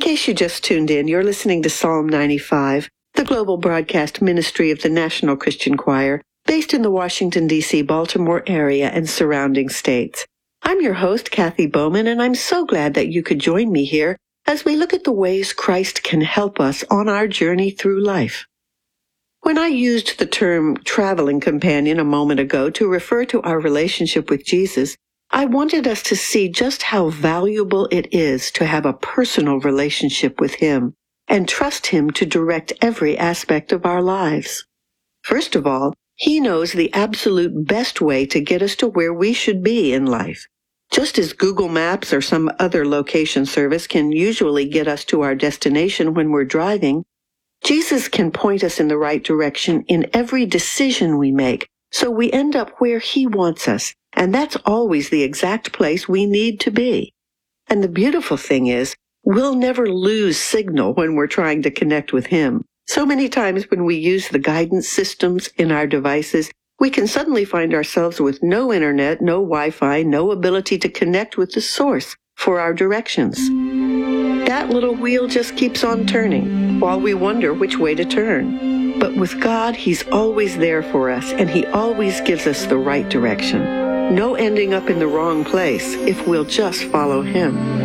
case you just tuned in, you're listening to Psalm 95, the global broadcast ministry of the National Christian Choir, based in the Washington, D.C., Baltimore area and surrounding states. I'm your host, Kathy Bowman, and I'm so glad that you could join me here as we look at the ways Christ can help us on our journey through life. When I used the term traveling companion a moment ago to refer to our relationship with Jesus, I wanted us to see just how valuable it is to have a personal relationship with Him and trust Him to direct every aspect of our lives. First of all, He knows the absolute best way to get us to where we should be in life. Just as Google Maps or some other location service can usually get us to our destination when we're driving, Jesus can point us in the right direction in every decision we make, so we end up where He wants us, and that's always the exact place we need to be. And the beautiful thing is, we'll never lose signal when we're trying to connect with Him. So many times when we use the guidance systems in our devices, we can suddenly find ourselves with no internet, no Wi-Fi, no ability to connect with the source for our directions. That little wheel just keeps on turning while we wonder which way to turn. But with God, He's always there for us, and He always gives us the right direction. No ending up in the wrong place if we'll just follow Him.